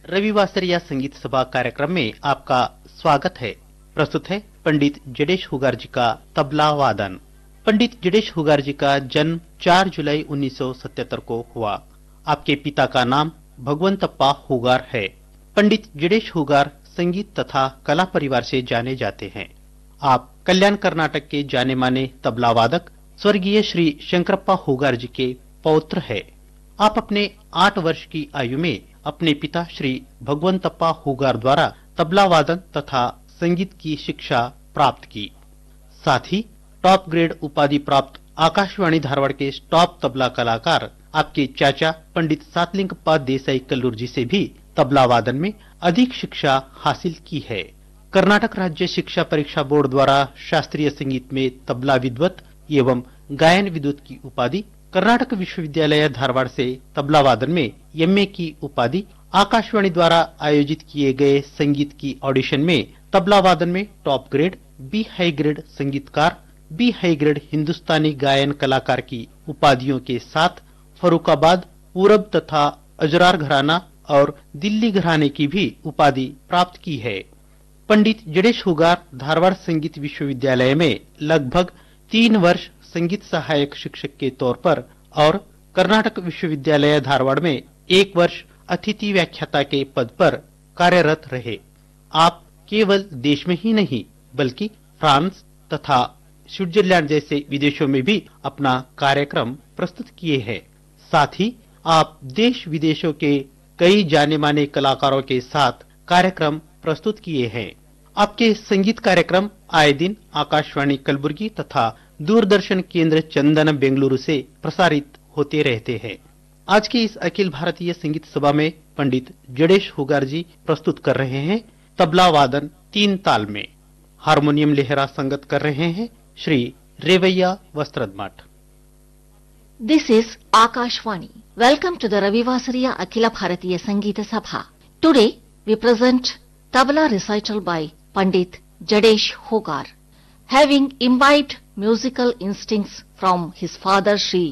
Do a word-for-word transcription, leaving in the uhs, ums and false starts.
रविवासरिया संगीत सभा कार्यक्रम में आपका स्वागत है। प्रस्तुत है पंडित जडेश हुगार जी का तबला वादन। पंडित जडेश हुगार जी का जन्म चार जुलाई उन्नीस सौ सतहत्तर को हुआ। आपके पिता का नाम भगवंतप्पा हुगार है। पंडित जडेश हुगार संगीत तथा कला परिवार से जाने जाते हैं। आप कल्याण कर्नाटक के जाने माने तबला वादक स्वर्गीय श्री शंकरप्पा हुगार जी के पौत्र है। आप अपने आठ वर्ष की आयु में अपने पिता श्री भगवंतप्पा हुगार द्वारा तबला वादन तथा संगीत की शिक्षा प्राप्त की। साथ ही टॉप ग्रेड उपाधि प्राप्त आकाशवाणी धारवाड़ के टॉप तबला कलाकार आपके चाचा पंडित सातलिंगप्पा देसाई कल्लूर जी से भी तबला वादन में अधिक शिक्षा हासिल की है। कर्नाटक राज्य शिक्षा परीक्षा बोर्ड द्वारा शास्त्रीय संगीत में तबला विद्वत एवं गायन विद्वत की उपाधि, कर्नाटक विश्वविद्यालय धारवाड़ से तबला वादन में एमए की उपाधि, आकाशवाणी द्वारा आयोजित किए गए संगीत की ऑडिशन में तबला वादन में top grade, B high grade संगीतकार, बी हाई ग्रेड हिंदुस्तानी गायन कलाकार की उपाधियों के साथ फरुखाबाद, पूरब तथा अजरार घराना और दिल्ली घराने की भी उपाधि प्राप्त की है। पंडित जडेश हुगार धारवाड़ संगीत विश्वविद्यालय में लगभग तीन वर्ष संगीत सहायक शिक्षक के तौर पर और कर्नाटक विश्वविद्यालय धारवाड़ में एक वर्ष अतिथि व्याख्याता के पद पर कार्यरत रहे। आप केवल देश में ही नहीं बल्कि फ्रांस तथा स्विट्जरलैंड जैसे विदेशों में भी अपना कार्यक्रम प्रस्तुत किए हैं। साथ ही आप देश विदेशों के कई जाने माने कलाकारों के साथ कार्यक्रम प्रस्तुत किए हैं। आपके संगीत कार्यक्रम आए दिन आकाशवाणी कलबुर्गी तथा दूरदर्शन केंद्र चंदन बेंगलुरु से प्रसारित होते रहते हैं। आज के इस अखिल भारतीय संगीत सभा में पंडित जडेश हुगार जी प्रस्तुत कर रहे हैं तबला वादन तीन ताल में। हारमोनियम लेहरा संगत कर रहे हैं Shri रेवैया वस्त्रदमठ। This is Akashvani. Welcome to the Ravivasariya Akhila Bharatiya Sangeeta Sabha. Today we present Tabla recital by Pandit Jades Hugar. Having imbibed musical instincts from his father Shri